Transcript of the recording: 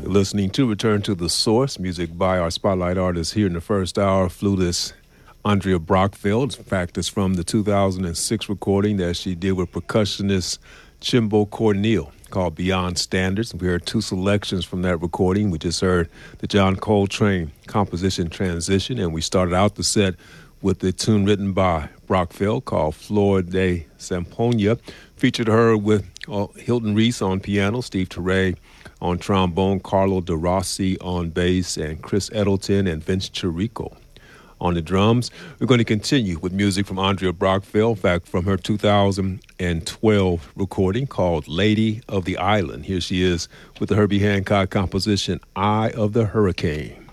Listening to Return to the Source, music by our spotlight artist here in the first hour, flutist Andrea Brockfield. In fact, it's from the 2006 recording that she did with percussionist Chimbo Corneal called Beyond Standards. We heard two selections from that recording. We just heard the John Coltrane composition Transition, and we started out the set with the tune written by Brockfield called Flor de Zampoña. Featured her with Hilton Reese on piano, Steve Turre on trombone, Carlo De Rossi on bass, and Chris Edelton and Vince Chirico on the drums. We're going to continue with music from Andrea Brockfield, in fact, from her 2012 recording called Lady of the Island. Here she is with the Herbie Hancock composition, Eye of the Hurricane.